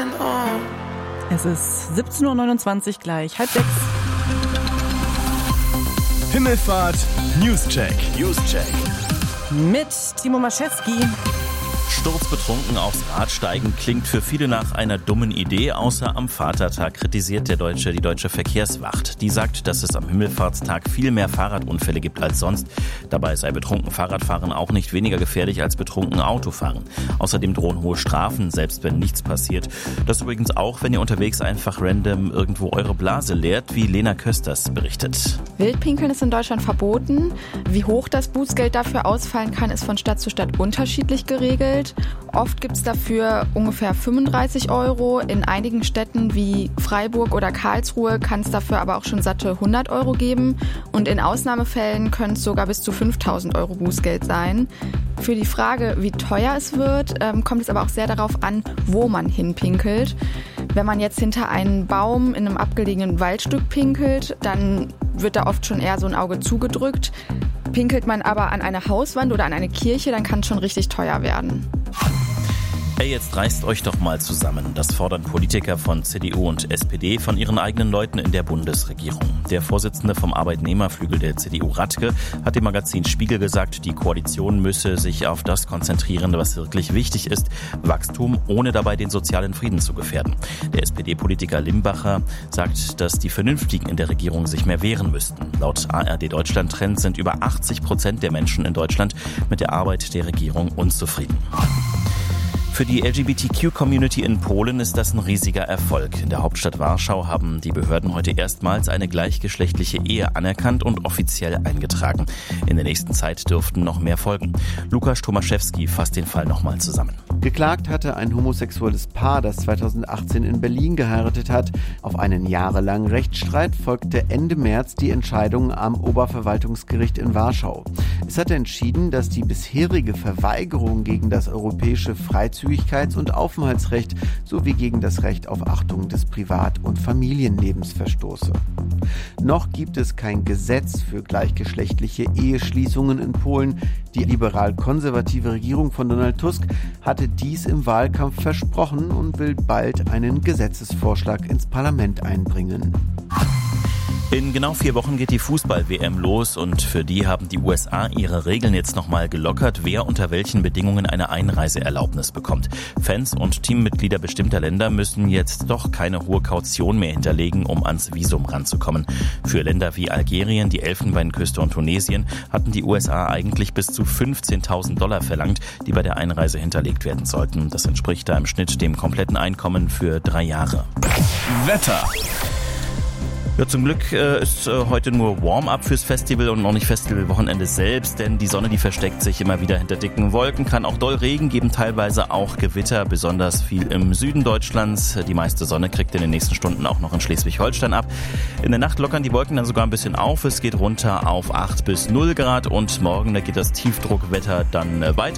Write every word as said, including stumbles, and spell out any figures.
coming home. Es ist siebzehn Uhr neunundzwanzig, gleich halb sechs. Himmelfahrt Newscheck. Newscheck. Mit Timo Maschewski. Sturzbetrunken aufs Rad steigen klingt für viele nach einer dummen Idee, außer am Vatertag kritisiert der Deutsche die Deutsche Verkehrswacht. Die sagt, dass es am Himmelfahrtstag viel mehr Fahrradunfälle gibt als sonst. Dabei sei betrunken Fahrradfahren auch nicht weniger gefährlich als betrunken Autofahren. Außerdem drohen hohe Strafen, selbst wenn nichts passiert. Das übrigens auch, wenn ihr unterwegs einfach random irgendwo eure Blase leert, wie Lena Kösters berichtet. Wildpinkeln ist in Deutschland verboten. Wie hoch das Bußgeld dafür ausfallen kann, ist von Stadt zu Stadt unterschiedlich geregelt. Oft gibt es dafür ungefähr fünfunddreißig Euro. In einigen Städten wie Freiburg oder Karlsruhe kann es dafür aber auch schon satte hundert Euro geben. Und in Ausnahmefällen können es sogar bis zu fünftausend Euro Bußgeld sein. Für die Frage, wie teuer es wird, ähm, kommt es aber auch sehr darauf an, wo man hinpinkelt. Wenn man jetzt hinter einen Baum in einem abgelegenen Waldstück pinkelt, dann wird da oft schon eher so ein Auge zugedrückt. Pinkelt man aber an eine Hauswand oder an eine Kirche, dann kann es schon richtig teuer werden. Hey, jetzt reißt euch doch mal zusammen. Das fordern Politiker von C D U und S P D von ihren eigenen Leuten in der Bundesregierung. Der Vorsitzende vom Arbeitnehmerflügel der C D U, Radke, hat dem Magazin Spiegel gesagt, die Koalition müsse sich auf das konzentrieren, was wirklich wichtig ist: Wachstum, ohne dabei den sozialen Frieden zu gefährden. Der S P D-Politiker Limbacher sagt, dass die Vernünftigen in der Regierung sich mehr wehren müssten. Laut A R D Deutschland Trend sind über achtzig Prozent der Menschen in Deutschland mit der Arbeit der Regierung unzufrieden. Für die L G B T Q-Community in Polen ist das ein riesiger Erfolg. In der Hauptstadt Warschau haben die Behörden heute erstmals eine gleichgeschlechtliche Ehe anerkannt und offiziell eingetragen. In der nächsten Zeit dürften noch mehr folgen. Lukas Tomaszewski fasst den Fall nochmal zusammen. Geklagt hatte ein homosexuelles Paar, das zweitausendachtzehn in Berlin geheiratet hat. Auf einen jahrelangen Rechtsstreit folgte Ende März die Entscheidung am Oberverwaltungsgericht in Warschau. Es hatte entschieden, dass die bisherige Verweigerung gegen das europäische Freizügigkeits- und Aufenthaltsrecht sowie gegen das Recht auf Achtung des Privat- und Familienlebens verstoße. Noch gibt es kein Gesetz für gleichgeschlechtliche Eheschließungen in Polen. Die liberal-konservative Regierung von Donald Tusk hatte dies im Wahlkampf versprochen und will bald einen Gesetzesvorschlag ins Parlament einbringen. In genau vier Wochen geht die Fußball-W M los und für die haben die U S A ihre Regeln jetzt nochmal gelockert, wer unter welchen Bedingungen eine Einreiseerlaubnis bekommt. Fans und Teammitglieder bestimmter Länder müssen jetzt doch keine hohe Kaution mehr hinterlegen, um ans Visum ranzukommen. Für Länder wie Algerien, die Elfenbeinküste und Tunesien hatten die U S A eigentlich bis zu fünfzehntausend Dollar verlangt, die bei der Einreise hinterlegt werden sollten. Das entspricht da im Schnitt dem kompletten Einkommen für drei Jahre. Wetter. Ja, zum Glück äh, ist äh, heute nur Warm-up fürs Festival und noch nicht Festivalwochenende selbst, denn die Sonne, die versteckt sich immer wieder hinter dicken Wolken, kann auch doll Regen geben, teilweise auch Gewitter, besonders viel im Süden Deutschlands. Die meiste Sonne kriegt in den nächsten Stunden auch noch in Schleswig-Holstein ab. In der Nacht lockern die Wolken dann sogar ein bisschen auf, es geht runter auf acht bis null Grad und morgen, da geht das Tiefdruckwetter dann äh, weiter.